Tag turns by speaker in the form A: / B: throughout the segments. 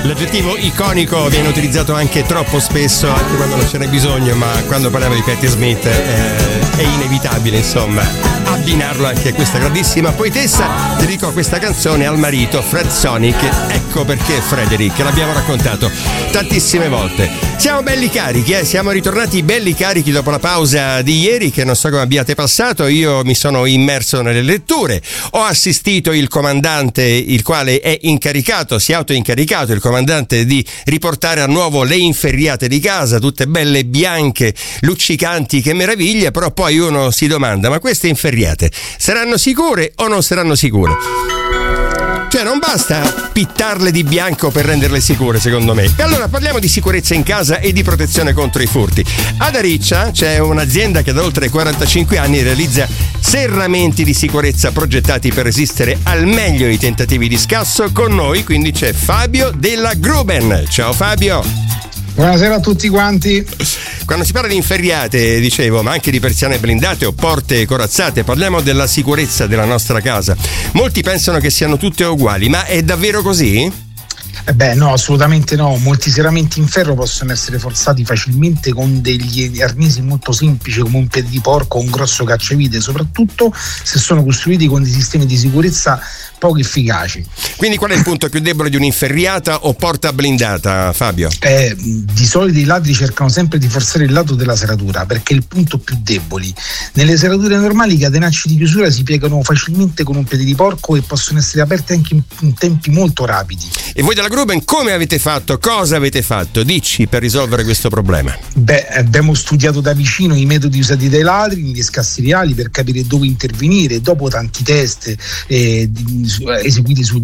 A: L'aggettivo iconico viene utilizzato anche troppo spesso, anche quando non ce n'è bisogno, ma quando parliamo di Patti Smith è inevitabile, insomma, abbinarlo anche a questa grandissima poetessa. Dedico questa canzone al marito Fred Sonic, ecco perché Frederick, l'abbiamo raccontato tantissime volte. Siamo belli carichi, siamo ritornati belli carichi dopo la pausa di ieri, che non so come abbiate passato. Io mi sono immerso nelle letture, ho assistito il comandante, il quale è incaricato, si è autoincaricato, il comandante, di riportare a nuovo le inferriate di casa, tutte belle bianche, luccicanti, che meraviglia. Però poi uno si domanda, ma queste inferriate saranno sicure o non saranno sicure? Cioè non basta pittarle di bianco per renderle sicure, secondo me. E allora parliamo di sicurezza in casa e di protezione contro i furti. Ad Ariccia c'è un'azienda che da oltre 45 anni realizza serramenti di sicurezza progettati per resistere al meglio ai tentativi di scasso. Con noi quindi c'è Fabio della Gruben. Ciao Fabio.
B: Buonasera a tutti quanti.
A: Quando si parla di inferriate, dicevo, ma anche di persiane blindate o porte corazzate, parliamo della sicurezza della nostra casa. Molti pensano che siano tutte uguali, ma è davvero così?
B: Beh, no, assolutamente no. Molti serramenti in ferro possono essere forzati facilmente con degli arnesi molto semplici, come un piede di porco o un grosso cacciavite, soprattutto se sono costruiti con dei sistemi di sicurezza poco efficaci.
A: Quindi qual è il punto più debole di un'inferriata o porta blindata, Fabio?
B: Di solito i ladri cercano sempre di forzare il lato della serratura, perché è il punto più debole. Nelle serrature normali i catenacci di chiusura si piegano facilmente con un piede di porco e possono essere aperti anche in tempi molto rapidi.
A: E voi della Gruben come avete fatto? Cosa avete fatto? Dici, per risolvere questo problema.
B: Beh, abbiamo studiato da vicino i metodi usati dai ladri negli scassi reali per capire dove intervenire. Dopo tanti test eseguiti su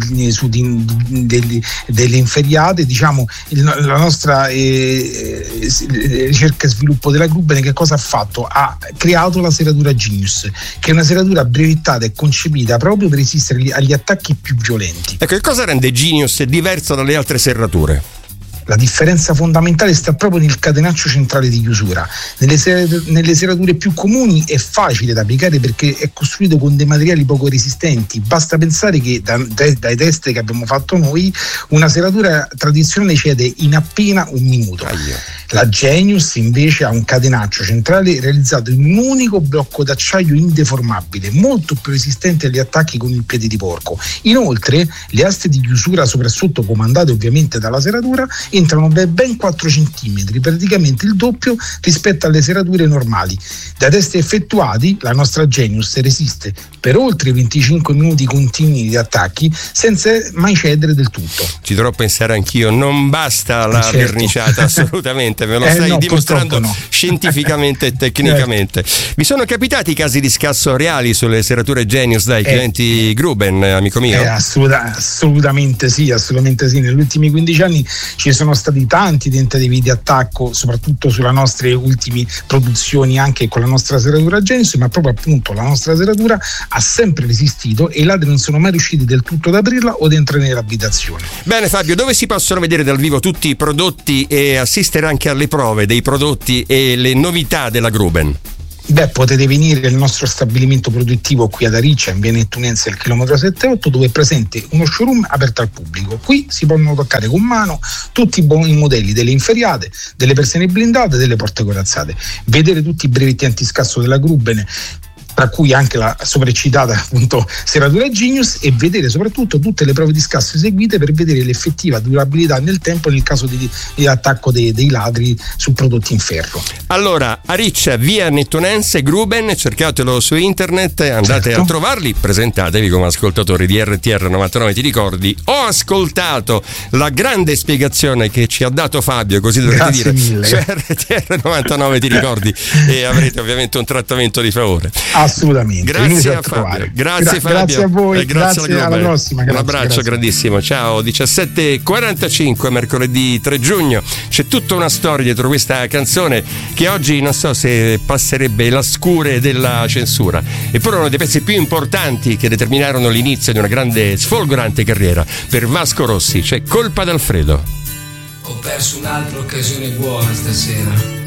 B: delle inferriate, diciamo, la nostra ricerca e sviluppo della Gruben che cosa ha fatto? Ha creato la serratura Genius, che è una serratura brevettata e concepita proprio per resistere agli attacchi più violenti.
A: Ecco, che cosa rende Genius diverso dalle altre serrature?
B: La differenza fondamentale sta proprio nel catenaccio centrale di chiusura. Nelle serrature più comuni è facile da applicare perché è costruito con dei materiali poco resistenti. Basta pensare che dai test che abbiamo fatto noi, una serratura tradizionale cede in appena un minuto. La Genius invece ha un catenaccio centrale realizzato in un unico blocco d'acciaio indeformabile, molto più resistente agli attacchi con il piede di porco. Inoltre le aste di chiusura soprassotto, comandate ovviamente dalla serratura, entrano ben 4 cm, praticamente il doppio rispetto alle serrature normali. Da test effettuati, la nostra Genius resiste per oltre 25 minuti continui di attacchi senza mai cedere del tutto.
A: Ci dovrò pensare anch'io, non basta la verniciata, assolutamente, me lo stai dimostrando scientificamente e tecnicamente. Vi sono capitati casi di scasso reali sulle serrature Genius dai clienti Gruben, amico mio?
B: Assolutamente sì. Negli ultimi 15 anni ci sono stati tanti tentativi di attacco, soprattutto sulle nostre ultime produzioni, anche con la nostra serratura Genius, ma proprio appunto la nostra serratura ha sempre resistito e i ladri non sono mai riusciti del tutto ad aprirla o ad entrare nell'abitazione.
A: Bene Fabio, dove si possono vedere dal vivo tutti i prodotti e assistere anche alle prove dei prodotti e le novità della Gruben?
B: Beh, potete venire nel nostro stabilimento produttivo qui ad Ariccia, in via Nettunense al chilometro 78, dove è presente uno showroom aperto al pubblico. Qui si possono toccare con mano tutti i modelli delle inferriate, delle persiane blindate, delle porte corazzate, vedere tutti i brevetti antiscasso della Gruben, tra cui anche la sopraccitata appunto serratura Genius, e vedere soprattutto tutte le prove di scasso eseguite per vedere l'effettiva durabilità nel tempo nel caso di attacco dei ladri su prodotti in ferro.
A: Allora, Ariccia, via Nettunense, Gruben, cercatelo su internet, andate a trovarli, presentatevi come ascoltatori di RTR 99 ti ricordi. Ho ascoltato la grande spiegazione che ci ha dato Fabio, così dovrete dire
B: mille.
A: Su RTR 99 ti ricordi e avrete ovviamente un trattamento di favore.
B: Assolutamente.
A: Grazie a Fabio. Grazie Fabio.
B: Grazie a voi.
A: E grazie
B: alla prossima.
A: Un abbraccio grandissimo. Ciao. 17:45, mercoledì 3 giugno. C'è tutta una storia dietro questa canzone che oggi non so se passerebbe la scure della censura. Eppure uno dei pezzi più importanti che determinarono l'inizio di una grande, sfolgorante carriera per Vasco Rossi. C'è Colpa d'Alfredo.
C: Ho perso un'altra occasione buona stasera.